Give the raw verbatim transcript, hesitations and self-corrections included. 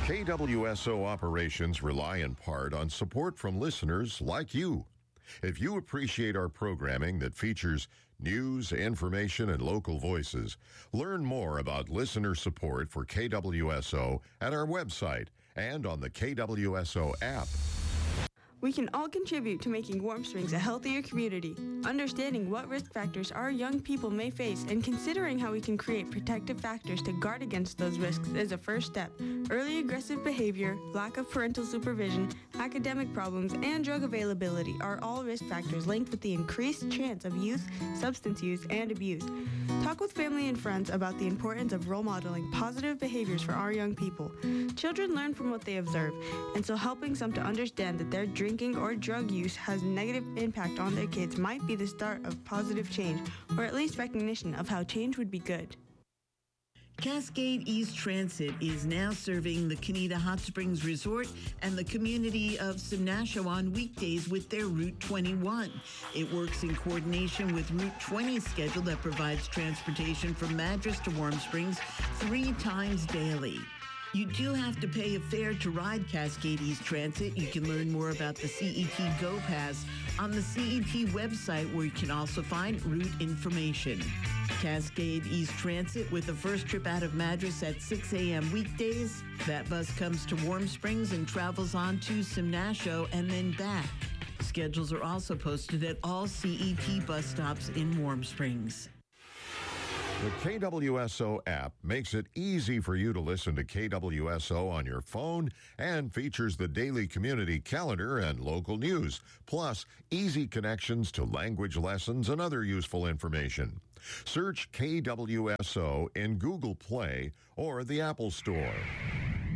K W S O operations rely in part on support from listeners like you. If you appreciate our programming that features news, information, and local voices, learn more about listener support for K W S O at our website and on the K W S O app. We can all contribute to making Warm Springs a healthier community. Understanding what risk factors our young people may face and considering how we can create protective factors to guard against those risks is a first step. Early aggressive behavior, lack of parental supervision, academic problems, and drug availability are all risk factors linked with the increased chance of youth, substance use, and abuse. Talk with family and friends about the importance of role modeling positive behaviors for our young people. Children learn from what they observe, and so helping some to understand that their drinking or drug use has a negative impact on their kids might be the start of positive change, or at least recognition of how change would be good. Cascade East Transit is now serving the Canida Hot Springs Resort and the community of Simnasho on weekdays with their Route twenty-one. It works in coordination with Route twenty schedule that provides transportation from Madras to Warm Springs three times daily. You do have to pay a fare to ride Cascade East Transit. You can learn more about the C E T Go Pass on the C E T website, where you can also find route information. Cascade East Transit with the first trip out of Madras at six a.m. weekdays. That bus comes to Warm Springs and travels on to Simnasho and then back. Schedules are also posted at all C E T bus stops in Warm Springs. The K W S O app makes it easy for you to listen to K W S O on your phone and features the daily community calendar and local news, plus easy connections to language lessons and other useful information. Search K W S O in Google Play or the Apple Store.